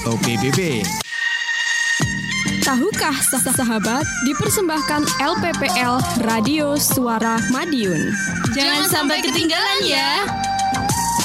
PBB. Tahukah sahabat, dipersembahkan LPPL Radio Suara Madiun. Jangan sampai ketinggalan ya.